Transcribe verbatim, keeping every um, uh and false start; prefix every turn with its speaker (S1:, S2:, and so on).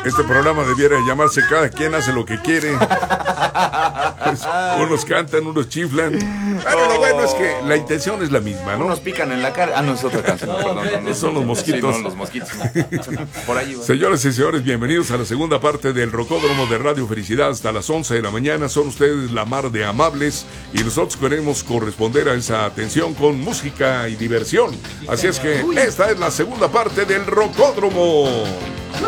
S1: Este programa debiera llamarse Cada quien hace lo que quiere. Pues, unos cantan, unos chiflan. Pero lo bueno es que la intención es la misma, ¿no?
S2: Unos pican en la cara. Ah, no, es otra canción. No, perdón, no, no,
S1: son los mosquitos.
S2: Sí, no, los mosquitos. Por ahí va.
S1: Señoras y señores, bienvenidos a la segunda parte del Rocódromo de Radio Felicidad hasta las once de la mañana. Son ustedes la mar de amables y nosotros queremos corresponder a esa atención con música y diversión. Así es que esta es la segunda parte del Rocódromo.